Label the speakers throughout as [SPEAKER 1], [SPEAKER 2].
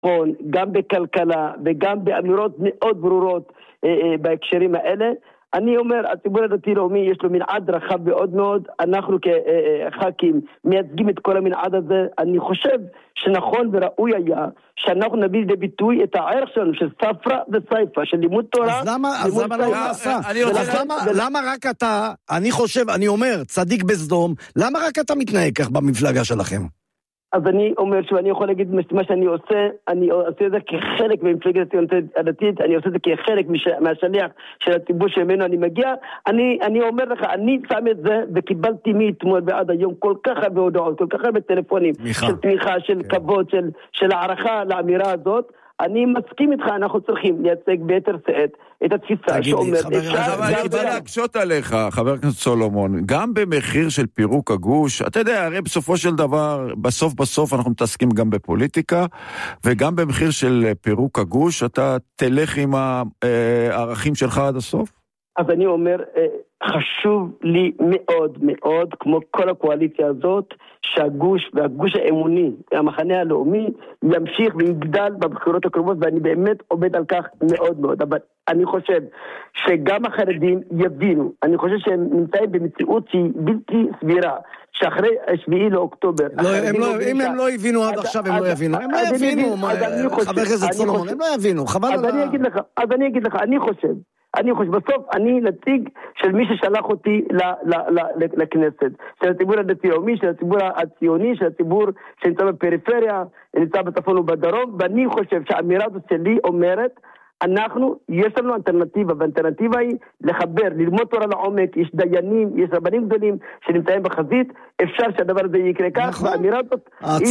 [SPEAKER 1] בביטחון, גם בכלכלה וגם באמירות מאוד ברורות בהקשרים האלה. אני אומר, הציבור הדתי-לאומי יש לו מנעד רחב מאוד מאוד, אנחנו כח"כים מייצגים את כל המנעד הזה. אני חושב שנכון וראוי היה שאנחנו נביא לביטוי את הערך שלנו של ספרה וסייפה, של לימוד תורה.
[SPEAKER 2] אז למה לא נעשה? למה רק אתה, אני חושב, אני אומר, צדיק בסדום, למה רק אתה מתנהג כך במפלגה שלכם?
[SPEAKER 1] אז אני אומר שאני יכול להגיד מה שאני עושה, אני עושה את זה כחלק במפלגת הציונות הדתית, אני עושה את זה כחלק מהשליח של הציבור שממנו אני מגיע. אני אומר לך, אני שם את זה וקיבלתי מאתמול ועד היום כל כך הרבה הודעות, כל כך הרבה טלפונים של תמיכה, של כבוד, של הערכה לאמירה הזאת. אני מסכים איתך, אנחנו צריכים לייצג ביתר שאת את התפיסה שאומרת...
[SPEAKER 3] אבל אני רוצה להקשות עליך, חבר הכנסת סולומון, גם במחיר של פירוק הגוש, אתה יודע, הרי בסופו של דבר, בסוף אנחנו מתעסקים גם בפוליטיקה, וגם במחיר של פירוק הגוש, אתה תלך עם הערכים שלך עד הסוף?
[SPEAKER 1] אז אני אומר, חשוב לי מאוד מאוד, כמו כל הקואליציה הזאת, שהגוש והגוש האמוני, המחנה הלאומי, ימשיך ויגדל בבחירות הקרובות, ואני באמת עובד על כך מאוד מאוד. אבל אני חושב שגם החרדים יבינו, אני חושב שהם נמצאים במציאות שהיא בלתי סבירה, שאחרי 7 לאוקטובר...
[SPEAKER 2] אם הם לא הבינו עד עכשיו, הם לא יבינו. הם לא יבינו, חבר הכנסת סולומון, הם לא יבינו.
[SPEAKER 1] אז אני אגיד לך, אני חושב, בסוף אני נציג של מי ששלח אותי לכנסת, של הציבור הדתי-לאומי, של הציבור הציוני, של הציבור שנמצא בפריפריה, נמצא בצפון ובדרום, ואני חושב שהאמירה הזאת שלי אומרת, יש לנו אלטרנטיבה, והאלטרנטיבה היא לחבר, ללמוד תורה לעומק, יש דיינים, יש רבנים גדולים שנמצאים בחזית, אפשר שהדבר הזה יקרה כך, והאמירה הזאת...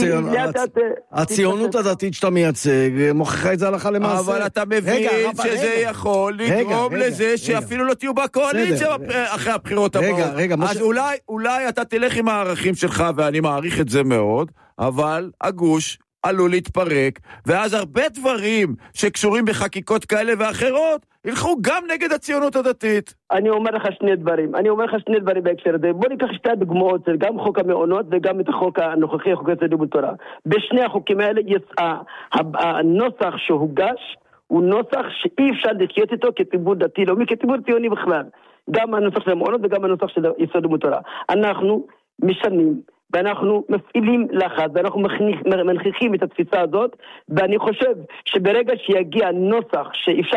[SPEAKER 2] הציונות הדתית שאתה מייצג, מוכיחה את זה הלכה למעשה.
[SPEAKER 3] אבל אתה מבין שזה יכול לגרום לזה שאפילו לא תהיו בקואליציה אחרי הבחירות הבאות. אז אולי אתה תלך עם הערכים שלך, ואני מעריך את זה מאוד, אבל הגוש... עלול להתפרק, ואז הרבה דברים שקשורים בחקיקות כאלה ואחרות, ילכו גם נגד הציונות הדתית.
[SPEAKER 1] אני אומר לך שני דברים בהקשר הזה. בוא ניקח שתי דוגמאות, גם חוק המעונות וגם את החוק הנוכחי, חוק לימוד תורה. בשני החוקים האלה הנוסח שהוגש, הוא נוסח שאי אפשר לחיות איתו כציבור דתי לאומי, כציבור ציוני בכלל. גם הנוסח של המעונות וגם הנוסח של יסוד לימוד תורה. אנחנו משנים, ואנחנו מפעילים לחץ, ואנחנו מנחיכים את התפיסה הזאת, ואני חושב שברגע שיגיע נוסח שאפשר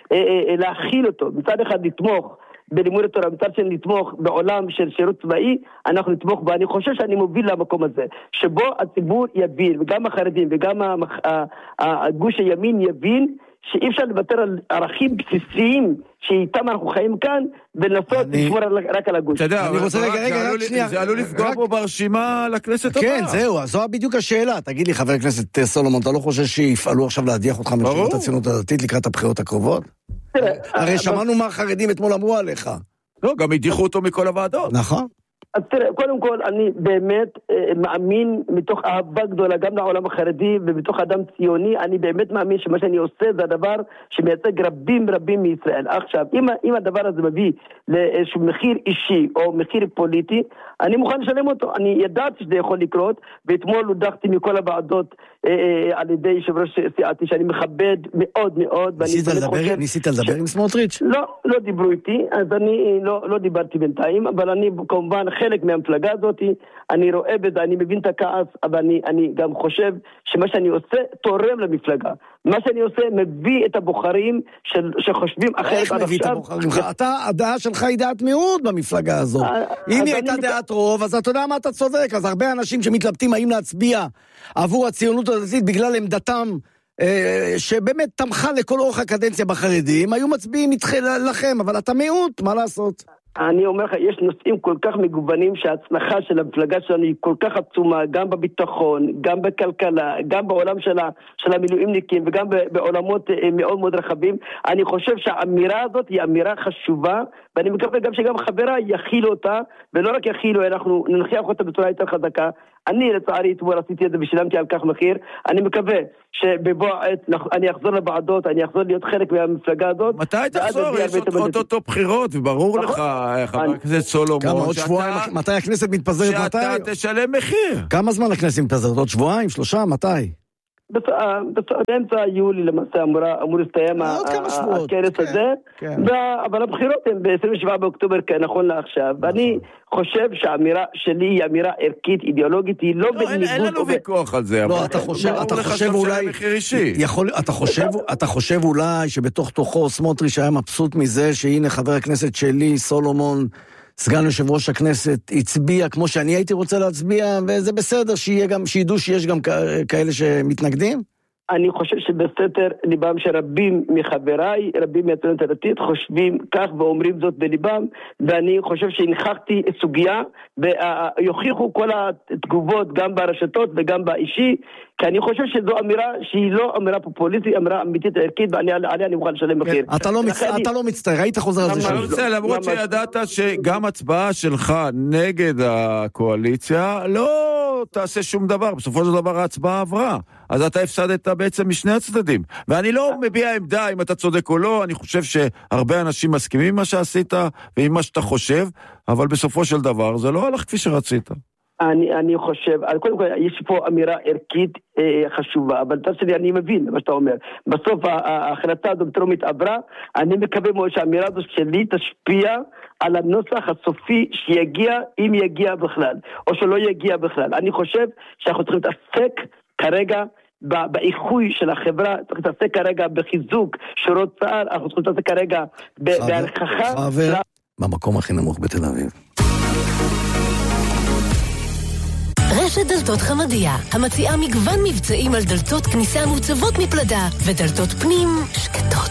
[SPEAKER 1] להכיל אותו, מצד אחד לתמוך בלימוד התורה, מצד שני לתמוך בעולם של שירות צבאי, אנחנו נתמוך בו. אני חושב שאני מוביל למקום הזה, שבו הציבור יבין, וגם החרדים וגם הגוש הימין יבין, שאי אפשר לוותר על ערכים בסיסיים שאיתם אנחנו חיים כאן, ולנסות לשמור רק על הגוש.
[SPEAKER 3] אתה יודע, זה עלול לפגוע פה ברשימה לכנסת הבאה.
[SPEAKER 2] כן, זהו, זו בדיוק השאלה. תגיד לי, חבר הכנסת סולומון, אתה לא חושב שיפעלו עכשיו להדיח אותך מרשימת הציונות הדתית לקראת הבחירות הקרובות? הרי שמענו מה החרדים אתמול אמרו עליך.
[SPEAKER 3] לא, גם הדיחו אותו מכל הוועדות.
[SPEAKER 2] נכון.
[SPEAKER 1] אז תראה, קודם כל אני באמת מאמין מתוך אהבה גדולה גם לעולם החרדי ומתוך אדם ציוני, אני באמת מאמין שמה שאני עושה זה הדבר שמייצג רבים מישראל. עכשיו, אם הדבר הזה מביא לאיזשהו מחיר אישי או מחיר פוליטי, אני מוכן לשלם אותו. אני ידעתי שזה יכול לקרות, ואתמול הודחתי מכל הוועדות על ידי יושב ראש סיעתי שאני מכבד מאוד מאוד.
[SPEAKER 2] ניסית לדבר עם סמוטריץ'?
[SPEAKER 1] לא דיברו איתי, אז אני לא דיברתי בינתיים, אבל אני כמובן חלק מהמפלגה הזאת, אני רואה בזה, אני מבין את הכעס, אבל אני גם חושב שמה שאני עושה תורם למפלגה. מה שאני עושה מביא את הבוחרים שחושבים אחרת.
[SPEAKER 2] איך מביא את הבוחרים? הדעה שלך היא דעת מיעוט במפלגה הזאת. אם היא הייתה דעת רוב, אז אתה יודע מה אתה צודק. אז הרבה אנשים שמתלבטים האם להצביע עבור הציונות הדתית בגלל עמדתם, שבאמת תמכה לכל אורך הקדנציה בחרדים, היו מצביעים לכם, אבל אתה מיעוט, מה לעשות?
[SPEAKER 1] אני אומר לך, יש נושאים כל כך מגוונים שההצלחה של המפלגה שלנו היא כל כך עצומה, גם בביטחון, גם בכלכלה, גם בעולם של המילואימניקים, וגם בעולמות מאוד מאוד רחבים. אני חושב שהאמירה הזאת היא אמירה חשובה, ואני מקווה גם שגם חברה יכילו אותה, ולא רק יכילו, אנחנו ננחיח אותה בצורה יותר חזקה. אני לצערי אתמול עשיתי את זה ושילמתי על כך מחיר. אני מקווה שבבוא העת אני אחזור לוועדות, אני אחזור להיות חלק מהמפלגה הזאת.
[SPEAKER 3] מתי תחזור? יש אותו בחירות, וברור לך, חבר הכנסת סולומון,
[SPEAKER 2] כמה עוד שבועיים? מתי הכנסת מתפזרת?
[SPEAKER 3] שאתה תשלם מחיר.
[SPEAKER 2] כמה זמן הכנסת מתפזרת? עוד שבועיים? 3? מתי?
[SPEAKER 1] באמצע יולי למעשה אמור להסתיים הכנס הזה, אבל הבחירות הן ב-27 באוקטובר נכון לעכשיו, ואני חושב שהאמירה שלי היא אמירה ערכית, אידיאולוגית, היא לא בניגוד...
[SPEAKER 3] אין לנו ויכוח על זה,
[SPEAKER 2] לא, אתה חושב אולי שבתוך תוכו סמוטריץ' היה מבסוט מזה שהנה חבר הכנסת שלי, סולומון, סגן יושב ראש הכנסת, הצביע כמו שאני הייתי רוצה להצביע, וזה בסדר שידעו שיש גם כאלה שמתנגדים?
[SPEAKER 1] אני חושב שבסתר ליבם שרבים מחבריי, רבים מהציונות הדתית, חושבים כך ואומרים זאת בליבם, ואני חושב שהנכחתי סוגיה, ויוכיחו כל התגובות גם ברשתות וגם באישי, כי אני חושב שזו אמירה שהיא לא אמירה פופוליסטית, אמירה אמיתית ערכית, ועליה אני מוכן לשלם מחיר.
[SPEAKER 2] אתה לא מצטער, היית חוזר על זה שלי.
[SPEAKER 3] למרות שידעת שגם הצבעה שלך נגד הקואליציה לא תעשה שום דבר, בסופו של דבר ההצבעה עברה, אז אתה הפסדת בעצם משני הצדדים, ואני לא מביע עמדה אם אתה צודק או לא, אני חושב שהרבה אנשים מסכימים עם מה שעשית ועם מה שאתה חושב, אבל בסופו של דבר זה לא הלך כפי שרצית.
[SPEAKER 1] אני חושב, קודם כל יש פה אמירה ערכית חשובה, אבל תראה שלי אני מבין מה שאתה אומר, בסוף ההחלטה הזאת טרומית עברה, אני מקווה מאוד שהאמירה הזאת שלי תשפיע על הנוסח הסופי שיגיע, אם יגיע בכלל, או שלא יגיע בכלל. אני חושב שאנחנו צריכים להתעסק כרגע באיחוי של החברה, צריך להתעסק כרגע בחיזוק שורות צה"ל, אנחנו צריכים להתעסק כרגע בהרחחה.
[SPEAKER 2] במקום הכי נמוך בתל אביב.
[SPEAKER 4] רשת דלתות חמדיה, המציעה מגוון מבצעים על דלתות כניסה מוצבות מפלדה ודלתות פנים שקטות.